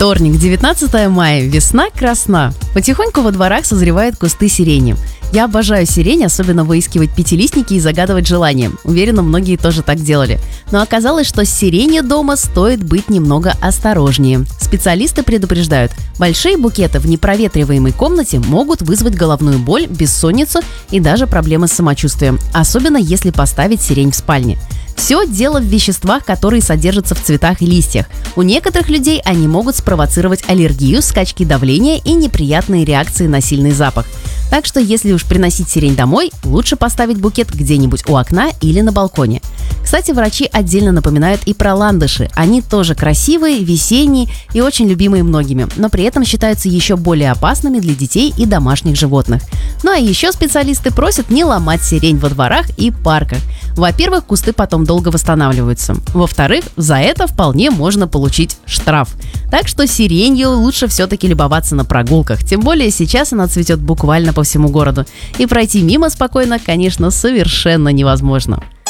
Вторник, 19 мая. Весна красна. Потихоньку во дворах созревают кусты сирени. Я обожаю сирень, особенно выискивать пятилистники и загадывать желания. Уверена, многие тоже так делали. Но оказалось, что с сиренью дома стоит быть немного осторожнее. Специалисты предупреждают, большие букеты в непроветриваемой комнате могут вызвать головную боль, бессонницу и даже проблемы с самочувствием. Особенно если поставить сирень в спальне. Все дело в веществах, которые содержатся в цветах и листьях. У некоторых людей они могут спровоцировать аллергию, скачки давления и неприятные реакции на сильный запах. Так что, если уж приносить сирень домой, лучше поставить букет где-нибудь у окна или на балконе. Кстати, врачи отдельно напоминают и про ландыши. Они тоже красивые, весенние и очень любимые многими, но при этом считаются еще более опасными для детей и домашних животных. Ну а еще специалисты просят не ломать сирень во дворах и парках. Во-первых, кусты потом долго восстанавливаются. Во-вторых, за это вполне можно получить штраф. Так что сиренью лучше все-таки любоваться на прогулках. Тем более сейчас она цветет буквально по всему городу. И пройти мимо спокойно, конечно, совершенно невозможно.